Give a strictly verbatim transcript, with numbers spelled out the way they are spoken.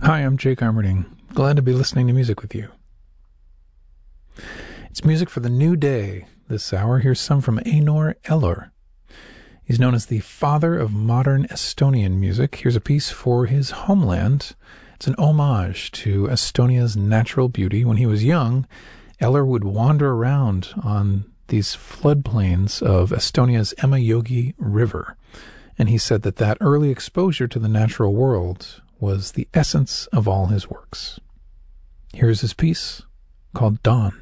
Hi, I'm Jake Armerding. Glad to be listening to music with you. It's music for the new day. This hour, here's some from Einar Eller. He's known as the father of modern Estonian music. Here's a piece for his homeland. It's an homage to Estonia's natural beauty. When he was young, Eller would wander around on these floodplains of Estonia's Emajõgi River. And he said that that early exposure to the natural world was the essence of all his works. Here's his piece called Dawn.